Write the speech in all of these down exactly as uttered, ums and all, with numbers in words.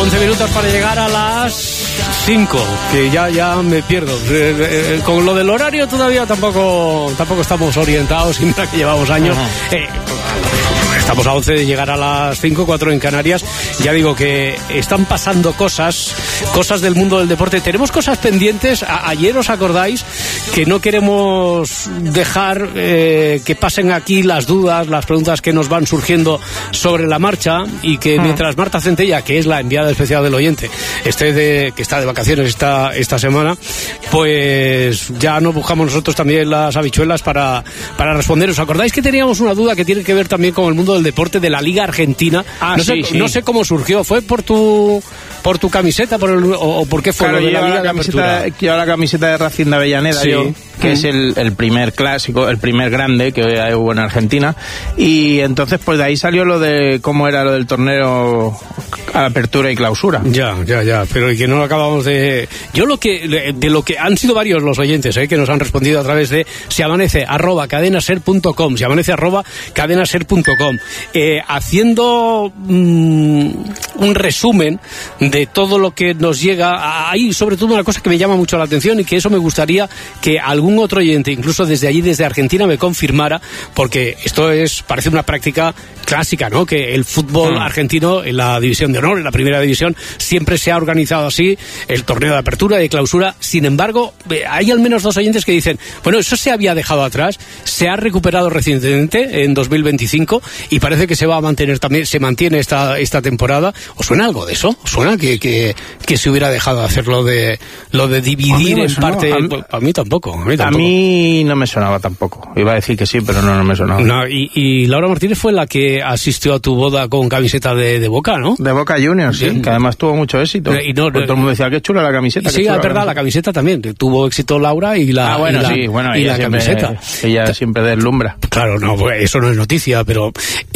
once minutos para llegar a las cinco, que ya, ya me pierdo. Eh, eh, con lo del horario todavía tampoco, tampoco estamos orientados, y mira que llevamos años. Eh, Estamos a once de llegar a las cinco, cuatro en Canarias. Ya digo que están pasando cosas, cosas del mundo del deporte. Tenemos cosas pendientes. A- ayer os acordáis que no queremos dejar eh, que pasen aquí las dudas, las preguntas que nos van surgiendo sobre la marcha, y que mientras Marta Centella, que es la enviada especial del oyente, esté de, que está de vacaciones esta, esta semana, pues ya nos buscamos nosotros también las habichuelas para, para responder. ¿Os acordáis que teníamos una duda que tiene que ver también con el mundo del deporte de la Liga Argentina? Ah, no, sí, sé, sí. no sé cómo surgió. ¿Fue por tu por tu camiseta por el, o, o por qué fue Claro, lo de la lleva Liga la, de camiseta, Apertura? lleva la camiseta de Racing de Avellaneda, Sí. yo, que Mm. es el, el primer clásico, el primer grande que hubo en Argentina. Y entonces, pues de ahí salió lo de cómo era lo del torneo a apertura y clausura. Ya, ya, ya, pero y que no acabamos de... Yo lo que, de lo que han sido varios los oyentes, ¿eh? que nos han respondido a través de si amanece arroba cadenaser punto com, si amanece arroba cadenaser punto com, eh, haciendo mmm, un resumen de todo lo que nos llega. Hay sobre todo una cosa que me llama mucho la atención, y que eso me gustaría que algún otro oyente, incluso desde allí, desde Argentina, me confirmara, porque esto es, parece una práctica clásica, ¿no? Que el fútbol argentino en la división de honor, en la primera división, siempre se ha organizado así, el torneo de apertura y de clausura. Sin embargo, eh, hay al menos dos oyentes que dicen, bueno, eso se había dejado atrás, se ha recuperado recientemente en dos mil veinticinco, y parece que se va a mantener también, se mantiene esta esta temporada. ¿Os suena algo de eso? ¿Os suena que, que, que se hubiera dejado de hacer lo de, lo de dividir en parte? A mí, a mí tampoco. A mí, tampoco. A mí no me sonaba tampoco. Iba a decir que sí, pero no, no me sonaba. No, y, y Laura Martínez fue la que asistió a tu boda con camiseta de, de Boca, ¿no? De Boca Juniors, sí, Sí. que además tuvo mucho éxito. Y no, Pues todo el mundo decía, qué chula la camiseta. Sí, qué chula es verdad, la camiseta también. Tuvo éxito Laura y la, Ah, bueno, y la, sí, bueno, y ella la siempre, camiseta. Ella siempre deslumbra. Claro, no, pues eso no es noticia, pero...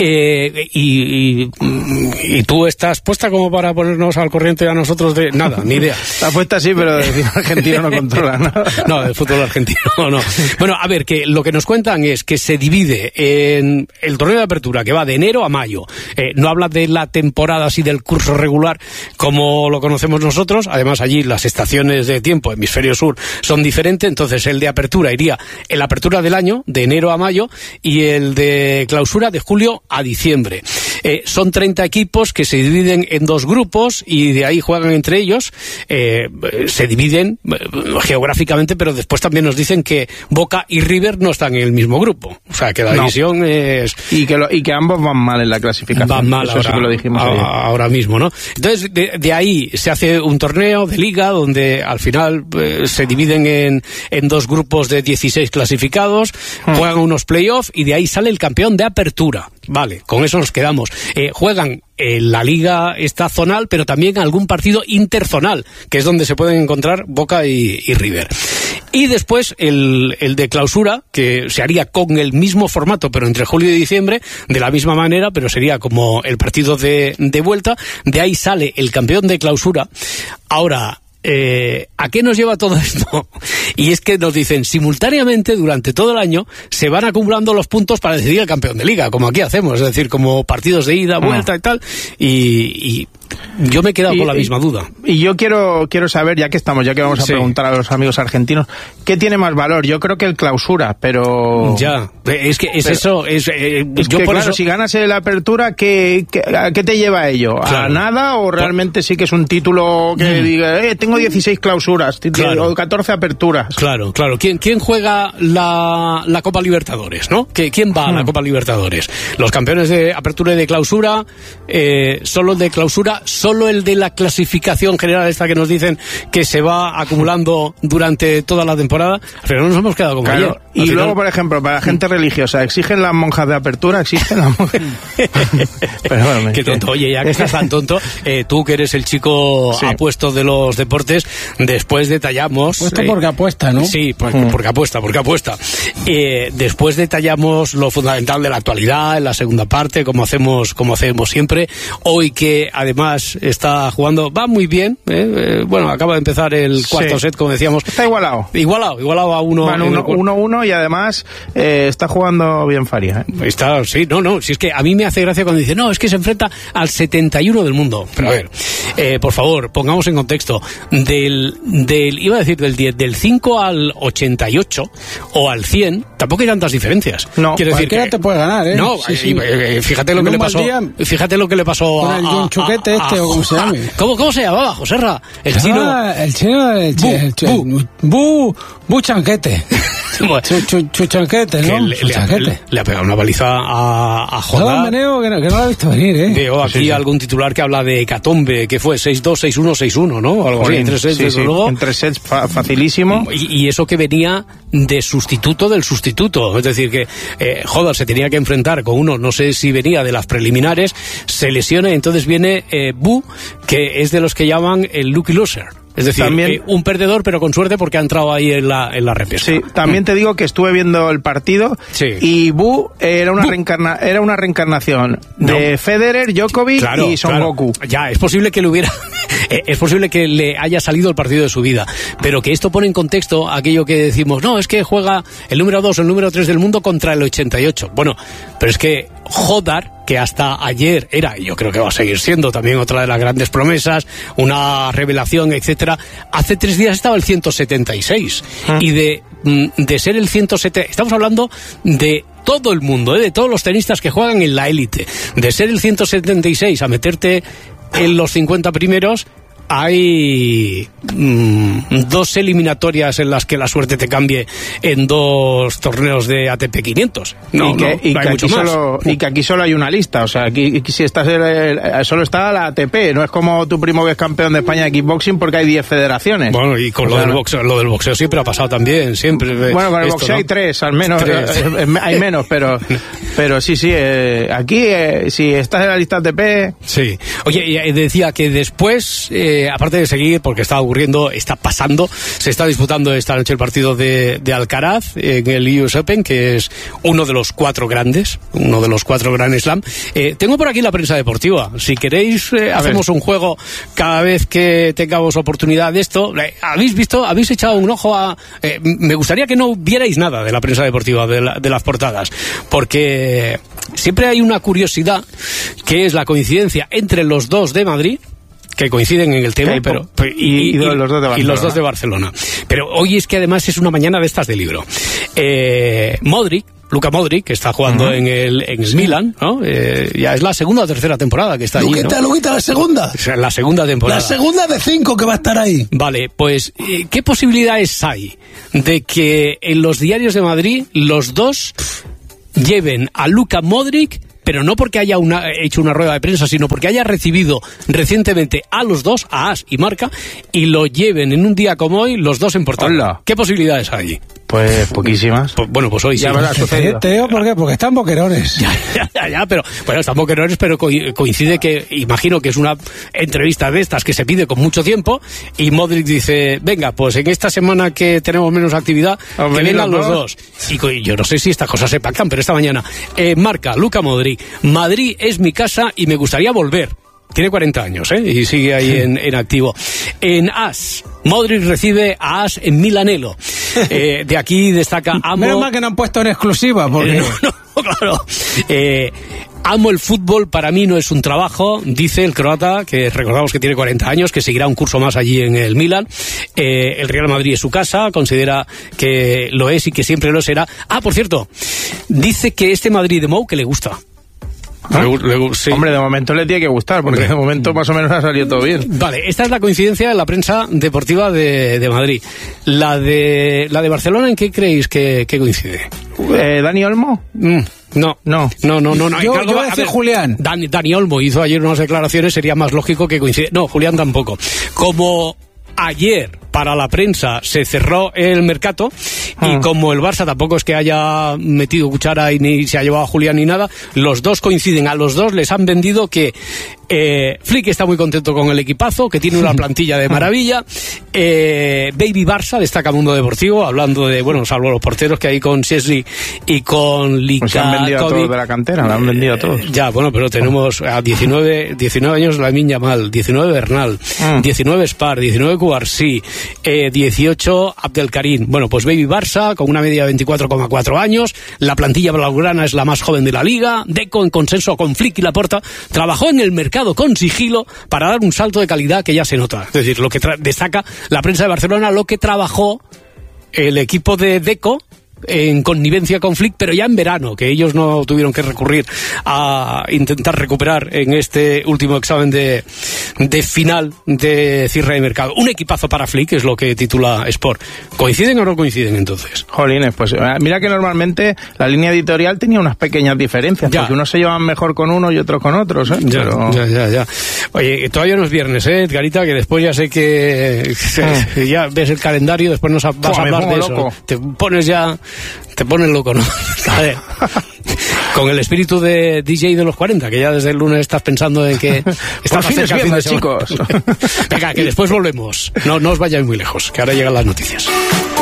Eh, y, y, y tú estás puesta como para ponernos al corriente a nosotros de... Nada, ni idea. La apuesta sí, pero el argentino no controla nada. No, el fútbol argentino no. Bueno, a ver, que lo que nos cuentan es que se divide en el torneo de apertura, que va de enero a mayo. Eh, no habla de la temporada así del curso regular como lo conocemos nosotros. Además, allí las estaciones de tiempo, hemisferio sur, son diferentes. Entonces, el de apertura iría en la apertura del año, de enero a mayo, y el de clausura de julio a diciembre. Eh, son treinta equipos que se dividen en dos grupos, y de ahí juegan entre ellos. Eh, se dividen eh, geográficamente, pero después también nos dicen que Boca y River no están en el mismo grupo. O sea, que la No. división es... Y que, lo, y que ambos van mal en la clasificación. Van mal Eso ahora, sí que lo dijimos a- ayer. ahora mismo, ¿no? Entonces, de, de ahí se hace un torneo de liga donde al final eh, se dividen en, en dos grupos de dieciséis clasificados, Hmm. juegan unos playoffs, y de ahí sale el campeón de apertura. Vale, con eso nos quedamos. Eh, juegan en la liga esta zonal, pero también algún partido interzonal, que es donde se pueden encontrar Boca y, y River. Y después el, el de clausura, que se haría con el mismo formato, pero entre julio y diciembre, de la misma manera, pero sería como el partido de, de vuelta. De ahí sale el campeón de clausura. Ahora, Eh, ¿a qué nos lleva todo esto? Y es que nos dicen, simultáneamente, durante todo el año, se van acumulando los puntos para decidir el campeón de liga, como aquí hacemos, es decir, como partidos de ida, vuelta y tal, y, y yo me he quedado Y- con la y- misma duda. Y yo quiero quiero saber, ya que estamos, ya que vamos a Sí. preguntar a los amigos argentinos, ¿qué tiene más valor? Yo creo que el clausura, pero... Ya, es que es Pero- eso, es, eh, Es yo que, por claro, eso... si ganas la apertura, ¿qué, qué, ¿a qué te lleva ello? Claro. ¿A nada o realmente sí que es un título que Mm. diga, eh, tengo dieciséis clausuras, t- Claro. o catorce aperturas? Claro, claro. ¿Quién, quién juega la, la Copa Libertadores, no? ¿Qué- ¿Quién va a la Hmm. Copa Libertadores? Los campeones de apertura y de clausura, eh, solo el de clausura, solo el de la clasificación general esta que nos dicen que se va acumulando durante toda la temporada. Pero no nos hemos quedado como Claro. ayer. Y Al final- luego, por ejemplo, para la gente religiosa, ¿exigen las monjas de apertura? ¿Exigen las monjas? Perdóname. Qué tonto. Oye, ya que estás tan tonto, eh, tú que eres el chico Sí. apuesto de los deportes, después detallamos... Puesto eh, porque apuesta, ¿no? Sí, porque, Mm. porque apuesta, porque apuesta. Eh, después detallamos lo fundamental de la actualidad en la segunda parte, como hacemos, como hacemos siempre. Hoy que además está jugando, va muy bien. eh, eh, bueno, acaba de empezar el cuarto Sí. set, como decíamos. Está igualado. Igualado, igualado a uno. Van en el uno, cu- uno, uno y además eh, está jugando bien Faria. ¿eh? Está, sí, no, no, si es que a mí me hace gracia cuando dice, no, es que se enfrenta al setenta y uno del mundo. Pero a ver, Eh, por favor, pongamos en contexto, del, del iba a decir del diez, del cinco al ochenta y ocho o al cien, tampoco hay tantas diferencias. No, quiero decir que te puede ganar, ¿eh? No, sí, sí. Eh, fíjate lo en que le pasó. Día, fíjate lo que le pasó con a, el a, Chuquete a, este a, o como se llame. ¿Cómo, cómo se llamaba, Joserra? El ah, chino. El chino, el chino. Bu, bu, bu chanquete. Chu, chu, chu chanquete, ¿no? Le, le, le, le ha pegado una baliza a, a Jodar. No, meneo, que, no, que no lo ha visto venir, ¿eh? Veo aquí sí, sí. algún titular que habla de hecatombe, que fue seis dos, seis uno, seis uno, ¿no? Algo así, en tres sets, sí, desde sí. luego. En tres sets, fa facilísimo. Y, y eso que venía de sustituto del sustituto. Es decir, que eh, Jodar se tenía que enfrentar con uno, no sé si venía de las preliminares, se lesiona y entonces viene eh, Bu, que es de los que llaman el lucky loser. Es decir, también, eh, un perdedor, pero con suerte porque ha entrado ahí en la, en la repesca. Sí, también te digo que estuve viendo el partido sí. y Bu era una, Bu. Reencarna, era una reencarnación no. de Federer, Djokovic claro, y Son claro. Goku. Ya, es posible que le hubiera... es posible que le haya salido el partido de su vida, pero que esto pone en contexto aquello que decimos, no, es que juega el número dos o el número tres del mundo contra el ochenta y ocho. Bueno, pero es que Jodar, que hasta ayer era, y yo creo que va a seguir siendo también otra de las grandes promesas, una revelación, etcétera, hace tres días estaba el ciento setenta y seis. ¿Ah? Y de, de ser el ciento setenta, estamos hablando de todo el mundo, ¿eh? De todos los tenistas que juegan en la élite, de ser el ciento setenta y seis a meterte en los cincuenta primeros, hay mmm, dos eliminatorias en las que la suerte te cambie en dos torneos de A T P quinientos. No, y, que, no, y, no que aquí solo, y que aquí solo hay una lista. O sea, aquí si estás el, solo está la A T P. No es como tu primo que es campeón de España de kickboxing porque hay diez federaciones. Bueno, y con o lo, sea, del boxeo, lo del boxeo siempre ha pasado también. Siempre. Bueno, con el esto, boxeo ¿no? hay tres, al menos. Tres. Hay menos, pero pero sí, sí. Eh, aquí, eh, si estás en la lista A T P... Sí. Oye, y decía que después, eh, aparte de seguir, porque está ocurriendo, está pasando, se está disputando esta noche el partido de, de Alcaraz en el U S Open, que es uno de los cuatro grandes, uno de los cuatro Grand Slam. Eh, tengo por aquí la prensa deportiva. Si queréis, eh, hacemos ver. un juego cada vez que tengamos oportunidad de esto. Eh, ¿Habéis visto? ¿Habéis echado un ojo a...? Eh, me gustaría que no vierais nada de la prensa deportiva, de, la, de las portadas, porque siempre hay una curiosidad, que es la coincidencia entre los dos de Madrid, que coinciden en el tema, okay, pero, pero y, y, y, los dos de y los dos de Barcelona. Pero hoy es que además es una mañana de estas de libro. Eh, Modric, Luka Modric, que está jugando uh-huh. en el, en el sí. Milan, ¿no? Eh, ya es la segunda o tercera temporada que está allí, Luquita, ¿no? Luquita, la segunda. O sea, la segunda temporada. La segunda de cinco que va a estar ahí. Vale, pues, eh, ¿qué posibilidades hay de que en los diarios de Madrid los dos lleven a Luka Modric, pero no porque haya una, hecho una rueda de prensa, sino porque haya recibido recientemente a los dos, a As y Marca, y lo lleven en un día como hoy los dos en portada? Hola. ¿Qué posibilidades hay? Pues poquísimas. Pues, bueno, pues hoy ya sí. Te digo por qué, porque están boquerones. Ya, ya, ya, ya, pero bueno, están boquerones, pero coincide que, imagino que es una entrevista de estas que se pide con mucho tiempo, y Modric dice, venga, pues en esta semana que tenemos menos actividad, que vengan los dos. Y yo no sé si estas cosas se pactan, pero esta mañana, eh, Marca, Luka Modric, Madrid es mi casa y me gustaría volver. Tiene cuarenta años, ¿eh? Y sigue ahí en, en activo. En As, Modric recibe a As en Milanello. Eh, de aquí destaca amo... Menos mal que no han puesto en exclusiva, porque... Eh, no, no, claro. Eh, amo el fútbol, para mí no es un trabajo, dice el croata, que recordamos que tiene cuarenta años, que seguirá un curso más allí en el Milan. Eh, el Real Madrid es su casa, considera que lo es y que siempre lo será. Ah, por cierto, dice que este Madrid de Mou que le gusta. ¿Ah? Le, le, sí. Hombre, de momento le tiene que gustar, porque de momento más o menos ha salido todo bien. Vale, esta es la coincidencia de la prensa deportiva de, de Madrid. La de la de Barcelona, ¿en qué creéis que, que coincide? Eh, ¿Dani Olmo? Mm, no, no, no, no, no. no. Yo, yo voy a decir Julián. Dani, Dani Olmo hizo ayer unas declaraciones, sería más lógico que coincide. No, Julián tampoco. Como ayer para la prensa se cerró el mercado ah. y como el Barça tampoco es que haya metido cuchara y ni se ha llevado a Julián ni nada, los dos coinciden, a los dos les han vendido que eh, Flick está muy contento con el equipazo, que tiene una plantilla de maravilla, eh, Baby Barça, destaca Mundo Deportivo, hablando de, bueno, salvo los porteros que hay con Szczesny y con Lika. Pues han vendido a todos de la cantera, lo han vendido a todos. Eh, ya, bueno, pero tenemos a diecinueve, diecinueve años Lamine Yamal, diecinueve Bernal, ah. diecinueve Spar, diecinueve Cubarsí, Eh, dieciocho Abdelkarim. Bueno, pues Baby Barça con una media de veinticuatro coma cuatro años, la plantilla blaugrana es la más joven de la liga. Deco, en consenso con Flick y Laporta, trabajó en el mercado publicado con sigilo para dar un salto de calidad que ya se nota. Es decir, lo que tra- destaca la prensa de Barcelona, lo que trabajó el equipo de Deco en connivencia con Flick, pero ya en verano, que ellos no tuvieron que recurrir a intentar recuperar en este último examen de, de final de cierre de mercado. Un equipazo para Flick, es lo que titula Sport. ¿Coinciden o no coinciden entonces? Jolines, pues mira que normalmente la línea editorial tenía unas pequeñas diferencias, ya. Porque unos se llevan mejor con uno y otros con otros, ¿eh? Ya, Pero... ya, ya, ya. Oye, todavía no es viernes, ¿eh, Edgarita? Que después ya sé que mm. ya ves el calendario, después nos vas Pua, a hablar de eso. Loco. Te pones ya... Te pones loco, ¿no? A ver, con el espíritu de D J de los cuarenta, que ya desde el lunes estás pensando en que está cerca el fin de semana. Chicos. Venga, que después volvemos. No, no os vayáis muy lejos, que ahora llegan las noticias.